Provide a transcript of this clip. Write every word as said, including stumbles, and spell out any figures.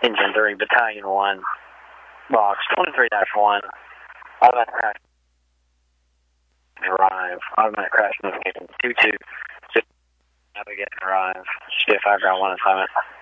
Engine three, Battalion one, box twenty-three dash one, automatic crash drive, automatic crash notification two two, navigate drive, stiff high ground one assignment.